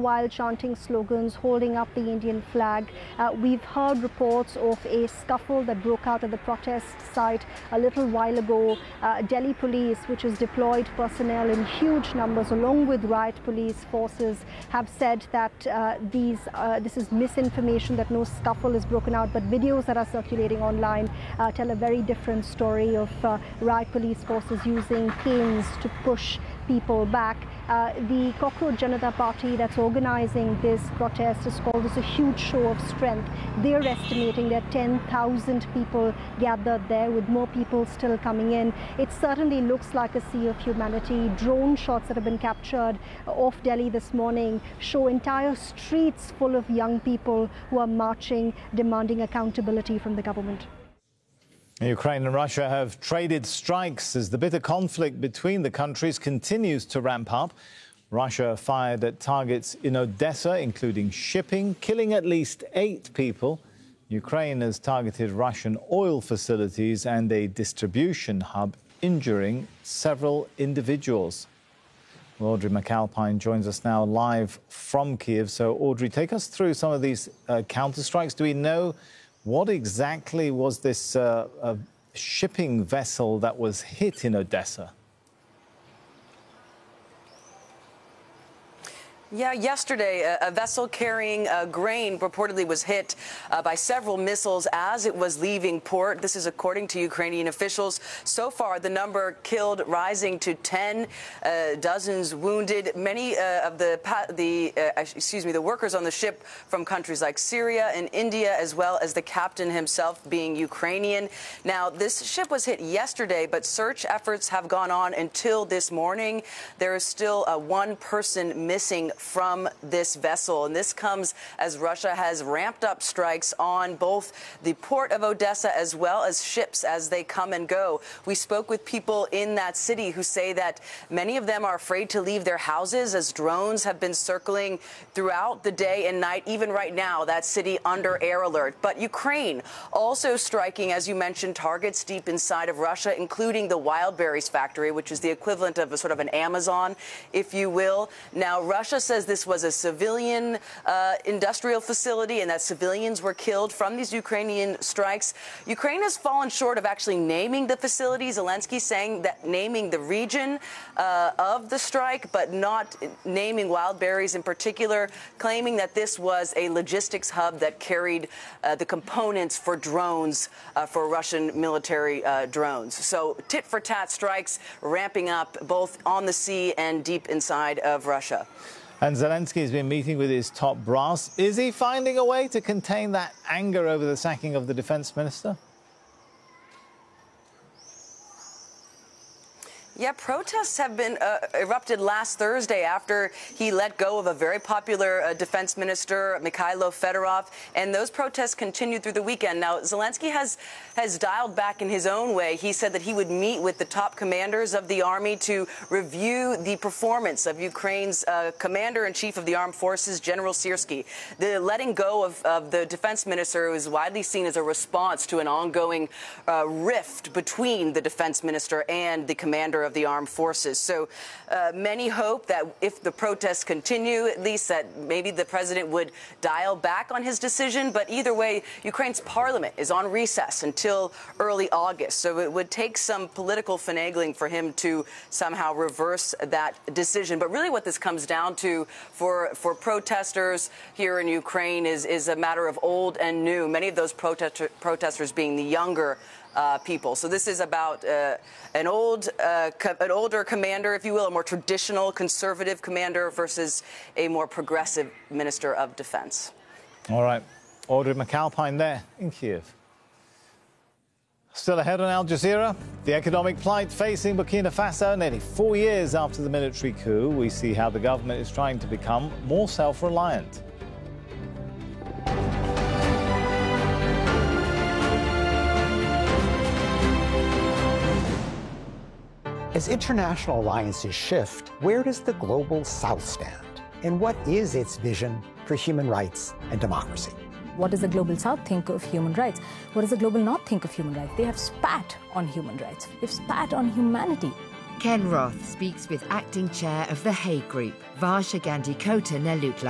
while chanting slogans, holding up the Indian flag. We've heard reports of a scuffle that broke out at the protest site a little while ago. Delhi police, which has deployed personnel in huge numbers along with riot police forces, have said that this is misinformation, that no scuffle is broken out, but videos that are circulating online tell a very different story of riot police forces using canes to push people back. The Cockroach Janata Party that's organizing this protest has called this a huge show of strength. They're estimating that 10,000 people gathered there, with more people still coming in. It certainly looks like a sea of humanity. Drone shots that have been captured off Delhi this morning show entire streets full of young people who are marching, demanding accountability from the government. Ukraine and Russia have traded strikes as the bitter conflict between the countries continues to ramp up. Russia fired at targets in Odessa, including shipping, killing at least 8 people. Ukraine has targeted Russian oil facilities and a distribution hub, injuring several individuals. Well, Audrey McAlpine joins us now live from Kiev. So, Audrey, take us through some of these counterstrikes. Do we know what exactly was this shipping vessel that was hit in Odessa? Yeah, yesterday, a vessel carrying grain reportedly was hit by several missiles as it was leaving port. This is according to Ukrainian officials. So far, the number killed rising to 10, dozens wounded. Many of the workers on the ship from countries like Syria and India, as well as the captain himself being Ukrainian. Now, this ship was hit yesterday, but search efforts have gone on until this morning. There is still one person missing from this vessel, and this comes as Russia has ramped up strikes on both the port of Odessa as well as ships as they come and go. We spoke with people in that city who say that many of them are afraid to leave their houses as drones have been circling throughout the day and night. Even right now, that city under air alert. But Ukraine also striking, as you mentioned, targets deep inside of Russia, including the Wildberries factory, which is the equivalent of a sort of an Amazon, if you will. Now, Russia says this was a civilian industrial facility and that civilians were killed from these Ukrainian strikes. Ukraine has fallen short of actually naming the facility. Zelensky saying that naming the region of the strike, but not naming Wildberries in particular, claiming that this was a logistics hub that carried the components for drones, for Russian military drones. So tit-for-tat strikes ramping up both on the sea and deep inside of Russia. And Zelensky has been meeting with his top brass. Is he finding a way to contain that anger over the sacking of the defense minister? Yeah, protests have been erupted last Thursday after he let go of a very popular defense minister, Mikhailo Fedorov, and those protests continued through the weekend. Now, Zelensky has dialed back in his own way. He said that he would meet with the top commanders of the army to review the performance of Ukraine's commander-in-chief of the armed forces, General Syrskyi. The letting go of the defense minister was widely seen as a response to an ongoing rift between the defense minister and the commander of the armed forces. So many hope that if the protests continue, at least that maybe the president would dial back on his decision. But either way, Ukraine's parliament is on recess until early August. So it would take some political finagling for him to somehow reverse that decision. But really what this comes down to for protesters here in Ukraine is a matter of old and new, many of those protesters being the younger people. So this is about an older commander, if you will, a more traditional conservative commander versus a more progressive minister of defense. All right. Audrey McAlpine there in Kiev. Still ahead on Al Jazeera, the economic plight facing Burkina Faso nearly 4 years after the military coup. We see how the government is trying to become more self-reliant. As international alliances shift, where does the global South stand? And what is its vision for human rights and democracy? What does the global South think of human rights? What does the global North think of human rights? They have spat on human rights. They've spat on humanity. Ken Roth speaks with acting chair of the Hague Group, Varsha Gandhi Kota Nelutla.